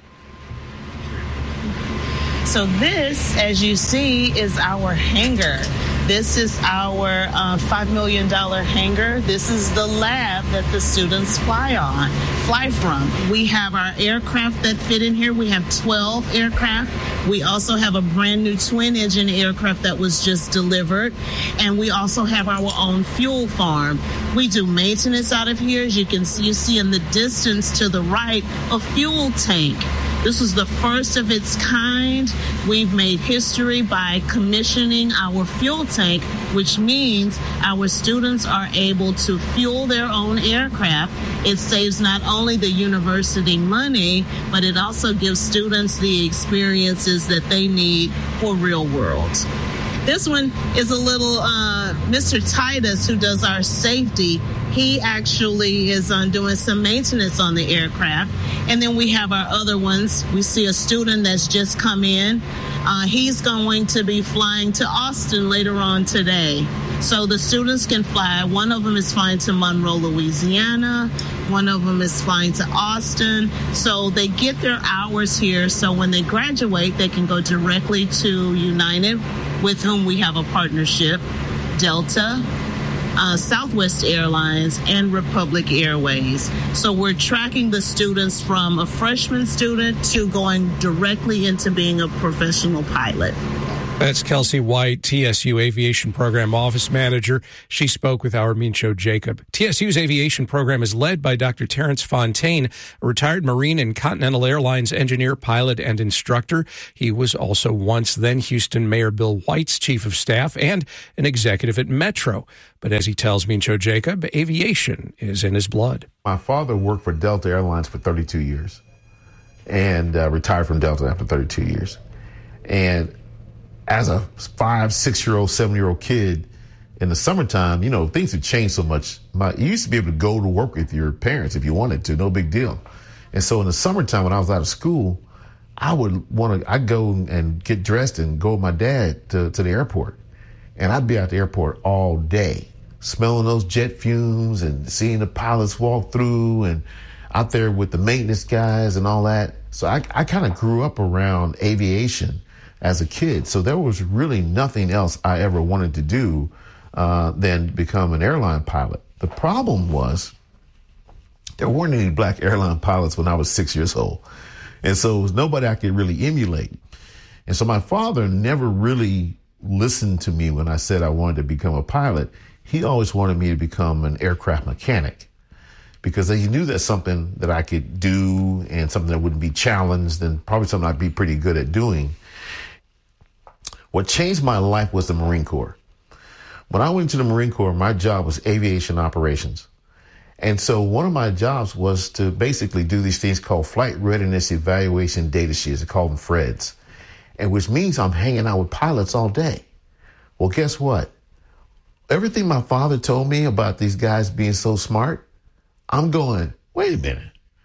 [SPEAKER 20] So this, as you see, is our hangar. This is our $5 million hangar. This is the lab that the students fly from. We have our aircraft that fit in here. We have 12 aircraft. We also have a brand new twin-engine aircraft that was just delivered. And we also have our own fuel farm. We do maintenance out of here. As you can see, in the distance to the right, a fuel tank. This is the first of its kind. We've made history by commissioning our fuel tank, which means our students are able to fuel their own aircraft. It saves not only the university money, but it also gives students the experiences that they need for real world. This one is a little Mr. Titus, who does our safety. He actually is doing some maintenance on the aircraft. And then we have our other ones. We see a student that's just come in. He's going to be flying to Austin later on today. So the students can fly. One of them is flying to Monroe, Louisiana. One of them is flying to Austin. So they get their hours here. So when they graduate, they can go directly to United, with whom we have a partnership, Delta, Southwest Airlines, and Republic Airways. So we're tracking the students from a freshman student to going directly into being a professional pilot.
[SPEAKER 9] That's Kelsey White, TSU Aviation Program Office Manager. She spoke with our Mincho Jacob. TSU's aviation program is led by Dr. Terrence Fontaine, a retired Marine and Continental Airlines engineer, pilot, and instructor. He was also once then Houston Mayor Bill White's chief of staff and an executive at Metro. But as he tells Mincho Jacob, aviation is in his blood.
[SPEAKER 21] My father worked for Delta Airlines for 32 years and retired from Delta after 32 years. And as a 5, 6-year-old, 7-year-old kid in the summertime, things have changed so much. You used to be able to go to work with your parents if you wanted to, no big deal. And so in the summertime when I was out of school, I'd go and get dressed and go with my dad to the airport. And I'd be at the airport all day, smelling those jet fumes and seeing the pilots walk through and out there with the maintenance guys and all that. So I kind of grew up around aviation as a kid. So there was really nothing else I ever wanted to do than become an airline pilot. The problem was there weren't any black airline pilots when I was 6 years old. And so it was nobody I could really emulate. And so my father never really listened to me when I said I wanted to become a pilot. He always wanted me to become an aircraft mechanic because he knew that's something that I could do and something that wouldn't be challenged and probably something I'd be pretty good at doing. What changed my life was the Marine Corps. When I went to the Marine Corps, my job was aviation operations. And so one of my jobs was to basically do these things called Flight Readiness Evaluation Data Sheets. They call them FREDs. And which means I'm hanging out with pilots all day. Well, guess what? Everything my father told me about these guys being so smart, I'm going, wait a minute.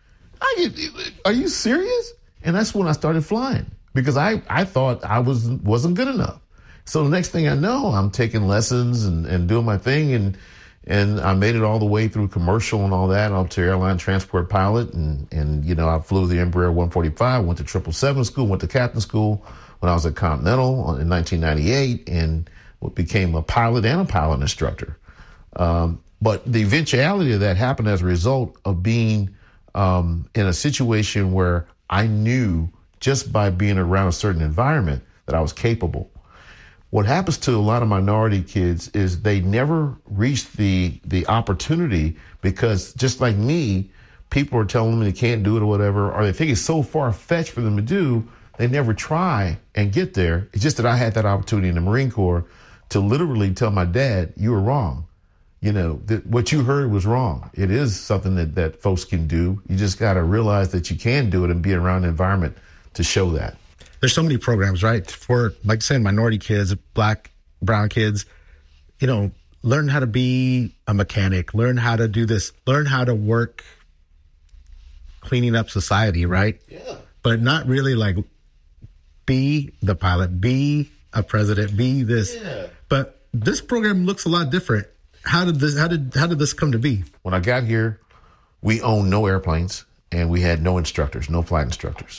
[SPEAKER 21] Are you serious? And that's when I started flying. Because I thought I wasn't good enough. So the next thing I know, I'm taking lessons and doing my thing. And I made it all the way through commercial and all that up to airline transport pilot. And I flew the Embraer 145, went to 777 school, went to captain school when I was at Continental in 1998 and became a pilot and a pilot instructor. But the eventuality of that happened as a result of being in a situation where I knew just by being around a certain environment that I was capable. What happens to a lot of minority kids is they never reach the opportunity because just like me, people are telling them they can't do it or whatever, or they think it's so far-fetched for them to do, they never try and get there. It's just that I had that opportunity in the Marine Corps to literally tell my dad, you were wrong. What you heard was wrong. It is something that folks can do. You just got to realize that you can do it and be around the environment to show that.
[SPEAKER 18] There's so many programs, right? For, like saying, minority kids, black, brown kids, learn how to be a mechanic, learn how to do this, learn how to work cleaning up society, right? Yeah. But not really like be the pilot, be a president, be this. Yeah. But this program looks a lot different. How did this come to be?
[SPEAKER 21] When I got here, we owned no airplanes and we had no instructors, no flight instructors.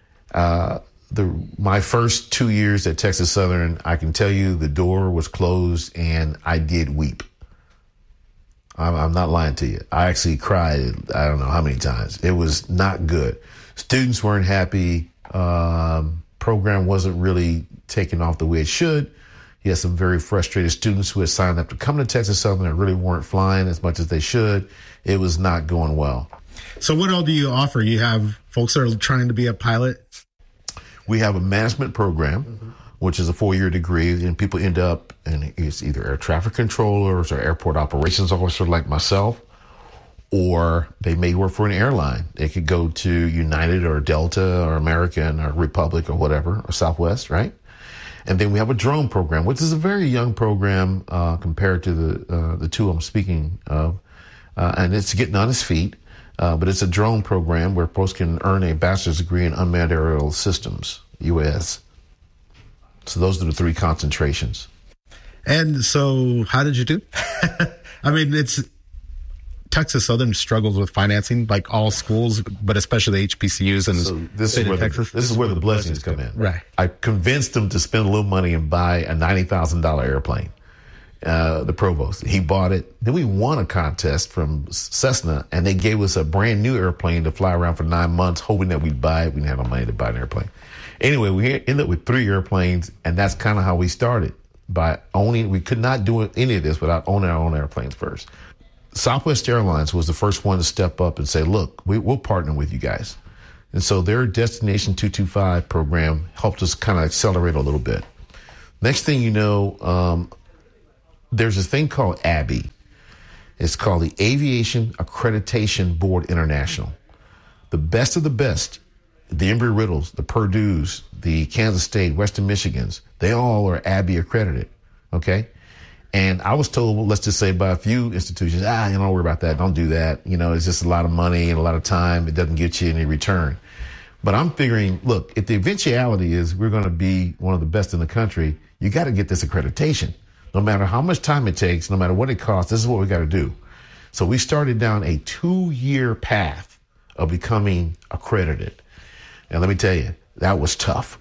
[SPEAKER 21] My first 2 years at Texas Southern, I can tell you the door was closed and I did weep. I'm not lying to you. I actually cried, I don't know how many times. It was not good. Students weren't happy. Program wasn't really taking off the way it should. You had some very frustrated students who had signed up to come to Texas Southern and really weren't flying as much as they should. It was not going well.
[SPEAKER 18] So what all do you offer? You have folks that are trying to be a pilot?
[SPEAKER 21] We have a management program, which is a 4-year degree, and people end up, and it's either air traffic controllers or airport operations officer like myself, or they may work for an airline. They could go to United or Delta or American or Republic or whatever, or Southwest, right? And then we have a drone program, which is a very young program compared to the two I'm speaking of, and it's getting on its feet. But it's a drone program where folks can earn a bachelor's degree in unmanned aerial systems, UAS. So those are the 3 concentrations.
[SPEAKER 18] And so how did you do? I mean, Texas Southern struggles with financing, like all schools, but especially HBCUs and
[SPEAKER 21] so this is where the blessings come in.
[SPEAKER 18] Right.
[SPEAKER 21] I convinced them to spend a little money and buy a $90,000 airplane. the provost. He bought it. Then we won a contest from Cessna, and they gave us a brand new airplane to fly around for 9 months, hoping that we'd buy it. We didn't have no money to buy an airplane. Anyway, we ended up with 3 airplanes, and that's kind of how we started, by owning. We could not do any of this without owning our own airplanes first. Southwest Airlines was the first one to step up and say, look, we'll partner with you guys. And so their Destination 225 program helped us kind of accelerate a little bit. Next thing you know, there's a thing called ABI. It's called the Aviation Accreditation Board International. The best of the best, the Embry-Riddles, the Purdue's, the Kansas State, Western Michigans, they all are ABI accredited, okay? And I was told, let's just say by a few institutions, don't worry about that. Don't do that. It's just a lot of money and a lot of time. It doesn't get you any return. But I'm figuring, look, if the eventuality is we're going to be one of the best in the country, you got to get this accreditation. No matter how much time it takes, no matter what it costs, this is what we got to do. So we started down a 2-year path of becoming accredited. And let me tell you, that was tough.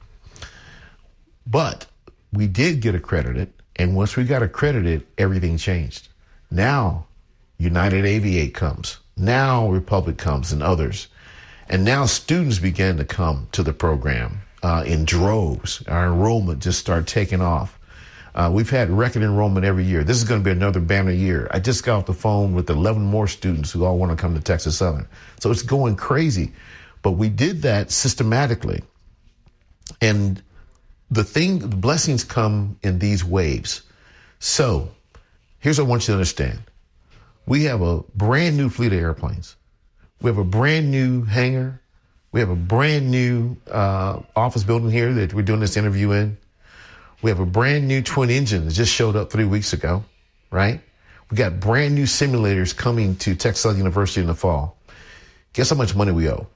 [SPEAKER 21] But we did get accredited. And once we got accredited, everything changed. Now, United Aviate comes. Now, Republic comes and others. And now students began to come to the program in droves. Our enrollment just started taking off. We've had record enrollment every year. This is going to be another banner year. I just got off the phone with 11 more students who all want to come to Texas Southern. So it's going crazy. But we did that systematically. And the blessings come in these waves. So here's what I want you to understand. We have a brand new fleet of airplanes. We have a brand new hangar. We have a brand new office building here that we're doing this interview in. We have a brand new twin engine that just showed up 3 weeks ago, right? We got brand new simulators coming to Texas Southern University in the fall. Guess how much money we owe?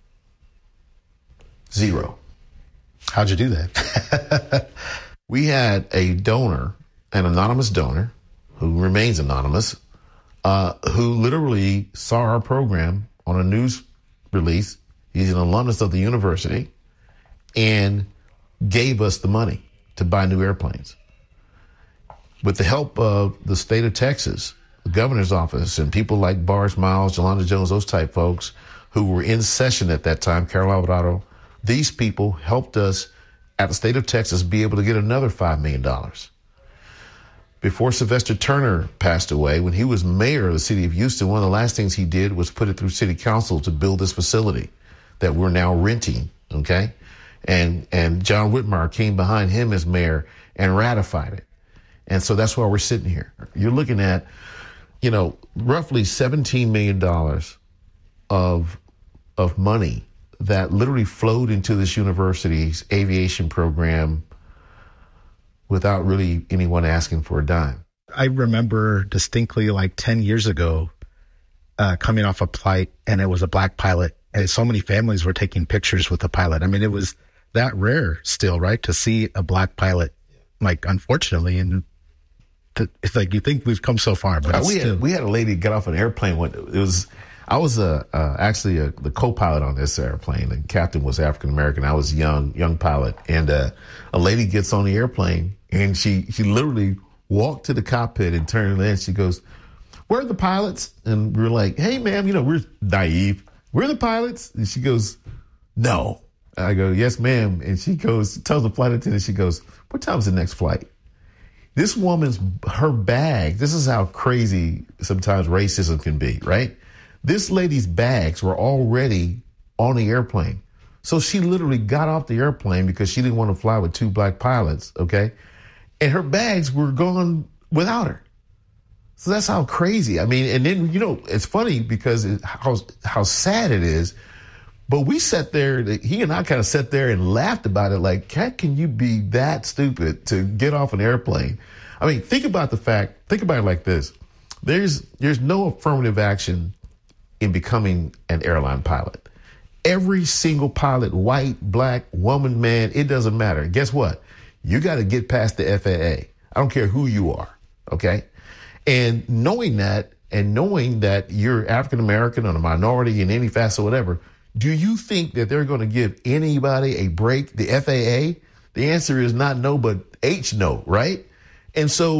[SPEAKER 21] 0.
[SPEAKER 18] How'd you do that?
[SPEAKER 21] We had a donor, an anonymous donor, who remains anonymous, who literally saw our program on a news release. He's an alumnus of the university and gave us the money to buy new airplanes. With the help of the state of Texas, the governor's office, and people like Boris Miles, Yolanda Jones, those type folks who were in session at that time, Carol Alvarado, these people helped us at the state of Texas be able to get another $5 million. Before Sylvester Turner passed away, when he was mayor of the city of Houston, one of the last things he did was put it through city council to build this facility that we're now renting, okay? And John Whitmire came behind him as mayor and ratified it. And so that's why we're sitting here. You're looking at, roughly $17 million of money that literally flowed into this university's aviation program without really anyone asking for a dime.
[SPEAKER 18] I remember distinctly 10 years ago coming off a flight, and it was a black pilot, and so many families were taking pictures with the pilot. I mean, it was that rare still, right, to see a black pilot, unfortunately, and it's you think we've come so far, but
[SPEAKER 21] we had a lady get off an airplane. I was actually the co-pilot on this airplane. The captain was African American. I was young pilot, and a lady gets on the airplane, and she literally walked to the cockpit and turned in. She goes, "Where are the pilots?" And we're like, "Hey, ma'am, we're naive. We're the pilots." And she goes, "No." I go, "Yes, ma'am." And she tells the flight attendant, she goes, "What time's the next flight?" This woman's, her bag, this is how crazy sometimes racism can be, right? This lady's bags were already on the airplane. So she literally got off the airplane because she didn't want to fly with 2 black pilots, okay? And her bags were gone without her. So that's how crazy. I mean, and then, it's funny because how sad it is. But we sat there, he and I kind of sat there and laughed about it like, can you be that stupid to get off an airplane? I mean, think about it like this. There's no affirmative action in becoming an airline pilot. Every single pilot, white, black, woman, man, it doesn't matter. Guess what? You got to get past the FAA. I don't care who you are, okay? And knowing that you're African American or a minority in any facet or whatever, do you think that they're going to give anybody a break? The FAA? The answer is not no, but no, right? And so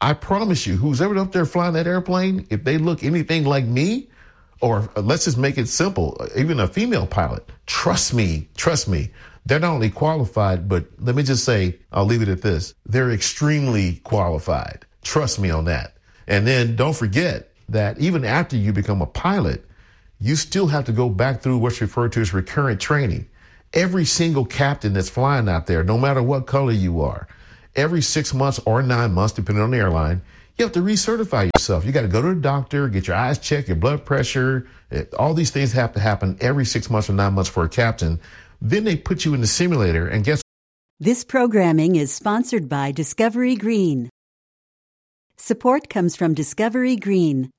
[SPEAKER 21] I promise you, who's ever up there flying that airplane, if they look anything like me, or let's just make it simple, even a female pilot, trust me, they're not only qualified, but let me just say, I'll leave it at this, they're extremely qualified. Trust me on that. And then don't forget that even after you become a pilot, you still have to go back through what's referred to as recurrent training. Every single captain that's flying out there, no matter what color you are, every 6 months or 9 months, depending on the airline, you have to recertify yourself. You got to go to the doctor, get your eyes checked, your blood pressure. All these things have to happen every 6 months or 9 months for a captain. Then they put you in the simulator, and guess what?
[SPEAKER 14] This programming is sponsored by Discovery Green. Support comes from Discovery Green,